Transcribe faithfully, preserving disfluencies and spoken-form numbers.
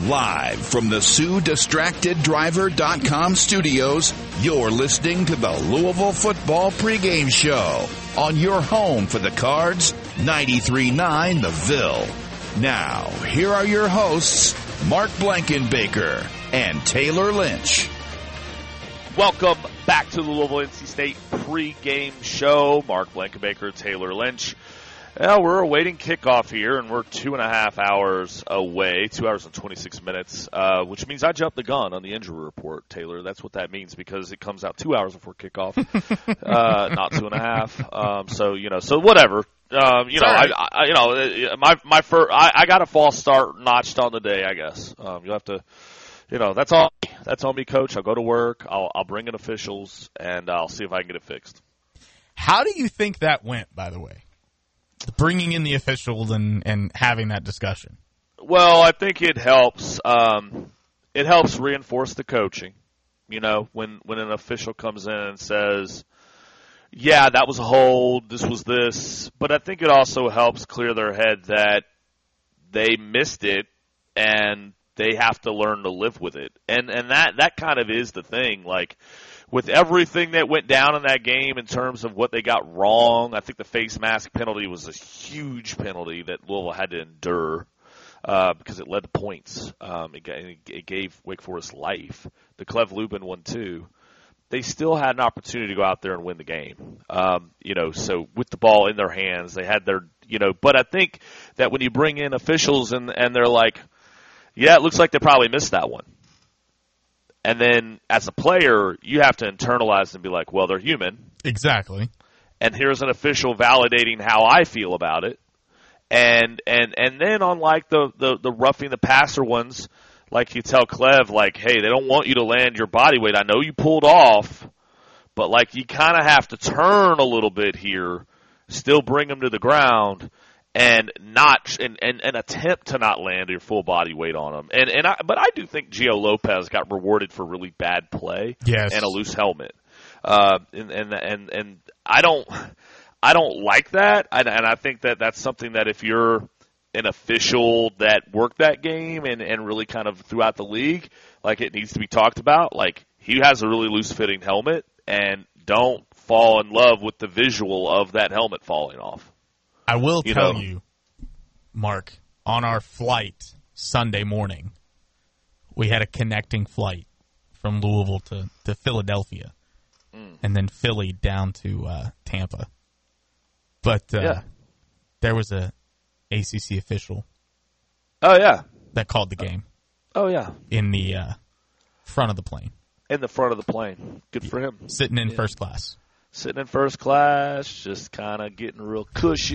Live from the Sue Distracted Driver dot com studios, you're listening to the Louisville Football Pregame Show on your home for the Cards, ninety-three point nine The Ville. Now, here are your hosts, Mark Blankenbaker and Taylor Lynch. Welcome back to the Louisville N C State Pregame Show. Mark Blankenbaker, Taylor Lynch. Well, we're awaiting kickoff here, and we're two and a half hours away, two hours and twenty-six minutes, uh, which means I jumped the gun on the injury report, Taylor. That's what that means because it comes out two hours before kickoff, uh, not two and a half. Um, so, you know, so whatever. Um, you know, right. I, I, you know, my my first, I, I got a false start notched on the day, I guess. Um, you'll have to, you know, that's all. That's on me, Coach. I'll go to work. I'll I'll bring in officials, and I'll see if I can get it fixed. How do you think that went, by the way? Bringing in the officials and, and having that discussion. Well, I think it helps. Um, it helps reinforce the coaching. You know, when when an official comes in and says, "Yeah, that was a hold. This was this," but I think it also helps clear their head that they missed it and they have to learn to live with it. And and that that kind of is the thing. Like, with everything that went down in that game in terms of what they got wrong, I think the face mask penalty was a huge penalty that Louisville had to endure uh, because it led to points. Um, it, it gave Wake Forest life. The Clev Lubin one, too. They still had an opportunity to go out there and win the game. Um, you know, so with the ball in their hands, they had their, you know, but I think that when you bring in officials and, and they're like, yeah, it looks like they probably missed that one. And then as a player, you have to internalize and be like, well, they're human. Exactly. And here's an official validating how I feel about it. And and and then on like the, the, the roughing the passer ones, like you tell Clev, like, hey, they don't want you to land your body weight. I know you pulled off, but like you kind of have to turn a little bit here, still bring them to the ground. And not and, and, and attempt to not land your full body weight on them. And and I, but I do think Gio Lopez got rewarded for really bad play yes. and a loose helmet. Uh, and, and and and I don't I don't like that. And, and I think that that's something that if you're an official that worked that game and, and really kind of throughout the league, like it needs to be talked about. Like he has a really loose fitting helmet, and don't fall in love with the visual of that helmet falling off. I will you tell know. you, Mark, on our flight Sunday morning, we had a connecting flight from Louisville to, to Philadelphia, mm. and then Philly down to uh, Tampa. But uh, yeah. there was a A C C official Oh, yeah. that called the game. Oh, yeah. In the uh, front of the plane. In the front of the plane. Good for him. Sitting in yeah. first class. Sitting in first class, just kind of getting real cushy.